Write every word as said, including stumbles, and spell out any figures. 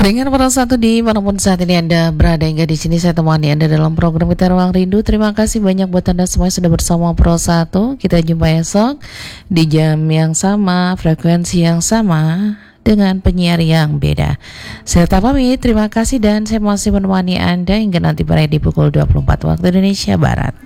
Pendengar para satu di manapun saat ini Anda berada, hingga di sini saya temani Anda dalam program Kita Ruang Rindu. Terima kasih banyak buat Anda semua yang sudah bersama Pro satu. Kita jumpa esok di jam yang sama, frekuensi yang sama, dengan penyiar yang beda. Saya tak pamit, terima kasih dan saya masih menemani Anda hingga nanti berada di pukul dua puluh empat waktu Indonesia Barat.